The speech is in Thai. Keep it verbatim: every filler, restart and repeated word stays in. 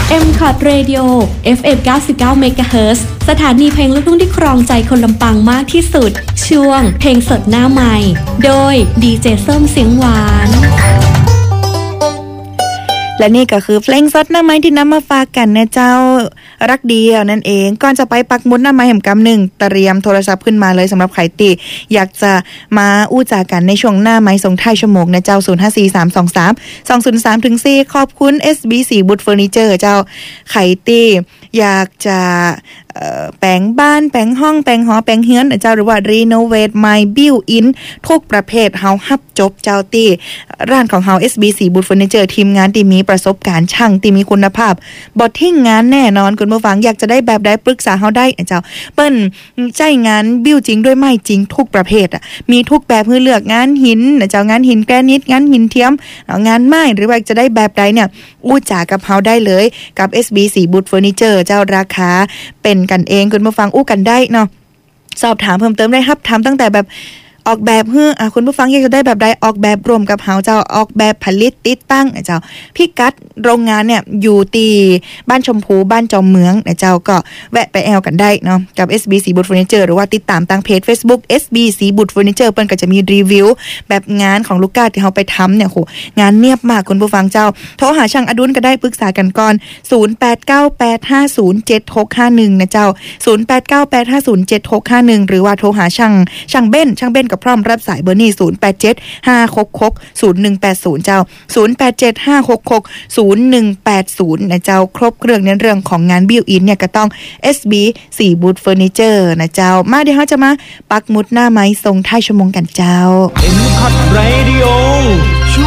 เอ็ม คอท Radio เอฟ เอ็ม เก้าสิบเก้า เมกะเฮิรตซ์ สถานีเพลงลูกทุ่งที่ครองใจคนลำปางมากที่สุดช่วงเพลงสดหน้าใหม่โดยดีเจส้มเสียงหวานและนี่ก็คือเพลงสดหน้าไม้ที่นำมาฝากกันนะเจ้ารักเดียวนั่นเองก่อนจะไปปักหมุดหน้าไม้แห่งกำหนึ่งเตรียมโทรศัพท์ขึ้นมาเลยสำหรับใครตีอยากจะมาอู้จากันในช่วงหน้าไม้ส่งท้ายชั่วโมงนะเจ้าศูนย์ ห้า สี่ สาม สอง สาม สอง ศูนย์ สาม ถึง สี่ขอบคุณ เอส บี ซี Wood Furniture เจ้าใครตีอยากจะแปลงบ้านแปลงห้องแปลงหอแปลงเฮือนเจ้าหรือว่า Renovate My Built In ทุกประเภทเฮาฮับจบเจ้าตีร้านของเฮา เอส บี ซี Wood Furniture ทีมงานที่มีประสบการณ์ช่างที่มีคุณภาพบ่ทิ้งงานแน่นอนคุณผู้ฟังอยากจะได้แบบใดปรึกษาเฮาได้เจ้าเปิ้นใจงานบิวจริงด้วยไม้จริงทุกประเภทอ่ะมีทุกแบบให้เลือกงานหินเจ้างานหินแกรนิตงานหินเทียมงานไม้หรือว่าจะได้แบบใดเนี่ยอู้จากับเฮาได้เลยกับ เอส บี ซี Wood Furniture เจ้าราคาเป็นกันเองคุณผู้ฟังอู้กันได้เนาะสอบถามเพิ่มเติมได้ครับถามตั้งแต่แบบออกแบบเฮ้ออ่ะคุณผู้ฟังอยากจะได้แบบใดออกแบบรวมกับเฮาเจ้าออกแบบผลิตติดตั้งเจ้าพิกัดโรงงานเนี่ยอยู่ตีบ้านชมพูบ้านจอมเมืองนะเจ้าก็แวะไปแอลกันได้เนาะกับ เอส บี ซี Wood Furniture หรือว่าติดตามทางเพจ Facebook เอส บี ซี Wood Furniture เปิ้นก็จะมีรีวิวแบบงานของลูกค้าที่เฮาไปทำเนี่ยโหงานเนียบมากคุณผู้ฟังเจ้าโทรหาช่างอดุลก็ได้ปรึกษากันก่อนศูนย์ แปด เก้า แปด ห้า ศูนย์ เจ็ด หก ห้า หนึ่งนะเจ้าศูนย์ แปด เก้า แปด ห้า ศูนย์ เจ็ด หก ห้า หนึ่งหรือว่าโทรหาช่างช่างเบ้นช่างเบ้นกับพร้อมรับสายเบอร์นี้ศูนย์ แปด เจ็ด ห้า หก หก ศูนย์ หนึ่ง แปด ศูนย์เจ้าศูนย์ แปด เจ็ด ห้า หก หก ศูนย์ หนึ่ง แปด ศูนย์นะเจ้าครบเครื่องในเรื่องของงานบิวอินเนี่ยก็ต้อง เอส บี ซี Wood Furniture นะเจ้ามาเดี๋ยวเฮาจะมาปักหมุดหน้าไม้ส่งท้ายชั่วโมงกันเจ้าเอ็ม คอท Radio ช่